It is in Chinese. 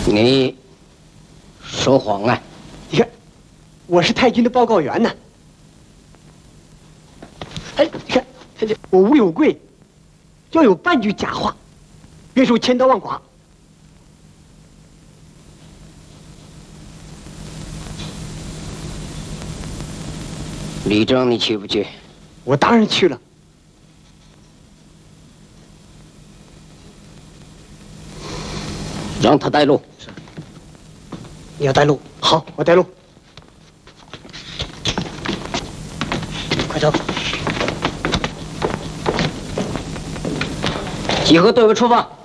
你说谎啊！ 你看，我是太君的报告员呢。哎，你看，我无有贵，要有半句假话，愿受千刀万剐。 李征，你去不去？ 我当然去了。 让他带路。 是。你要带路，好，我带路。快走。 集合队伍出发。